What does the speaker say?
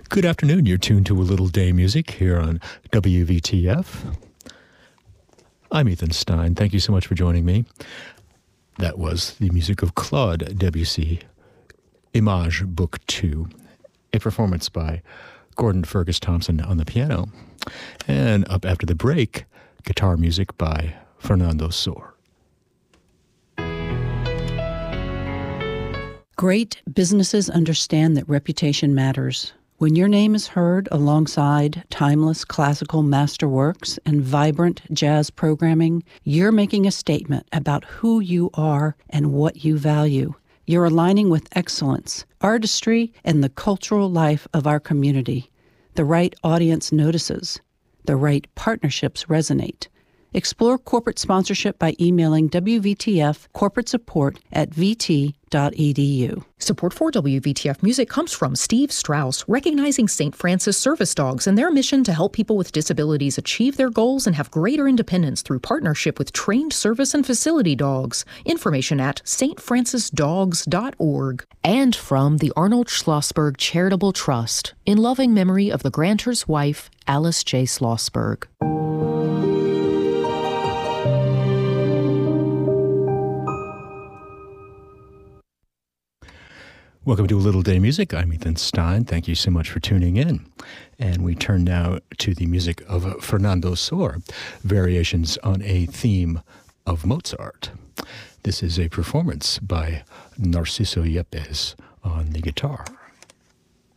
Good afternoon. You're tuned to A Little Day Music here on WVTF. I'm Ethan Stein. Thank you so much for joining me. That was the music of Claude Debussy, Image Book 2, a performance by Gordon Fergus Thompson on the piano. And up after the break, guitar music by Fernando Sor. Great businesses understand that reputation matters. When your name is heard alongside timeless classical masterworks and vibrant jazz programming, you're making a statement about who you are and what you value. You're aligning with excellence, artistry, and the cultural life of our community. The right audience notices. The right partnerships resonate. Explore corporate sponsorship by emailing WVTF corporate support at vt.edu. Support for WVTF Music comes from Steve Strauss, recognizing St. Francis service dogs and their mission to help people with disabilities achieve their goals and have greater independence through partnership with trained service and facility dogs. Information at stfrancisdogs.org. And from the Arnold Schlossberg Charitable Trust, in loving memory of the grantor's wife, Alice J. Schlossberg. Welcome to A Little Day Music. I'm Ethan Stein. Thank you so much for tuning in. And we turn now to the music of Fernando Sor, variations on a theme of Mozart. This is a performance by Narciso Yepes on the guitar.